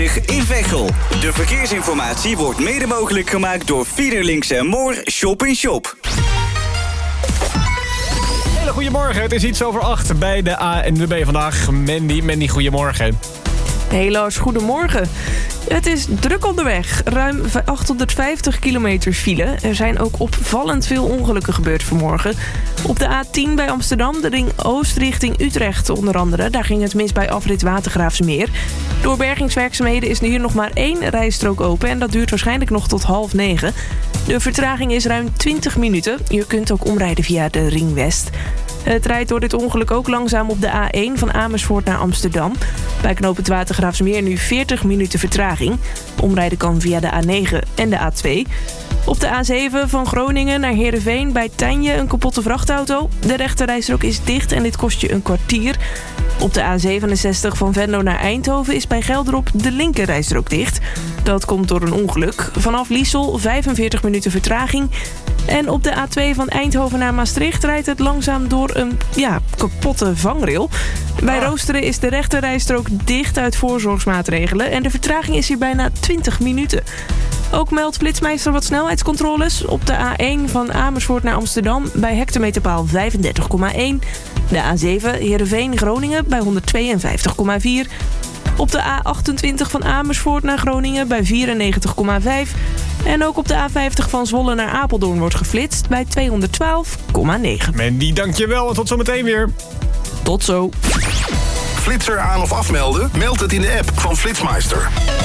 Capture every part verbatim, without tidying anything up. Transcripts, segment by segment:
in Veghel. De verkeersinformatie wordt mede mogelijk gemaakt door Fiederlinks en Moor Shop in Shop. Hele goedemorgen, het is iets over acht bij de A N W B vandaag. Mandy, Mandy, goedemorgen. Hey Lars, goedemorgen. Het is druk onderweg. Ruim achthonderdvijftig kilometer file. Er zijn ook opvallend veel ongelukken gebeurd vanmorgen. Op de A tien bij Amsterdam, de ring oost richting Utrecht onder andere. Daar ging het mis bij afrit Watergraafsmeer. Door bergingswerkzaamheden is er hier nog maar één rijstrook open. En dat duurt waarschijnlijk nog tot half negen. De vertraging is ruim twintig minuten. Je kunt ook omrijden via de ring west. Het rijdt door dit ongeluk ook langzaam op de A één van Amersfoort naar Amsterdam. Bij knooppunt Watergraafsmeer nu veertig minuten vertraging. Omrijden kan via de A negen en de A twee. Op de A zeven van Groningen naar Heerenveen bij Tijnje een kapotte vrachtauto. De rechterrijstrook is dicht en dit kost je een kwartier. Op de A zevenenzestig van Venlo naar Eindhoven is bij Gelderop de linkerrijstrook dicht. Dat komt door een ongeluk. Vanaf Liesel vijfenveertig minuten vertraging. En op de A twee van Eindhoven naar Maastricht rijdt het langzaam door een ja, kapotte vangrail. Bij Roosteren is de rechterrijstrook dicht uit voorzorgsmaatregelen. En de vertraging is hier bijna twintig minuten. Ook meldt Flitsmeister wat snelheidscontroles. Op de A één van Amersfoort naar Amsterdam bij hectometerpaal vijfendertig komma één. De A zeven Heerenveen-Groningen bij honderdtweeënvijftig komma vier. Op de A achtentwintig van Amersfoort naar Groningen bij vierennegentig komma vijf. En ook op de A vijftig van Zwolle naar Apeldoorn wordt geflitst bij tweehonderdtwaalf komma negen. Mandy, dankjewel en tot zometeen weer. Tot zo. Flitser aan of afmelden? Meld het in de app van Flitsmeister.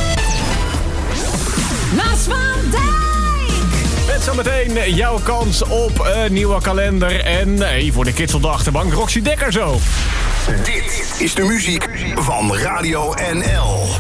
Maas van Dijk! Met zometeen jouw kans op een nieuwe kalender. En hey, voor de kids op de achterbank, Roxy Dekker zo. Dit is de muziek van Radio N L.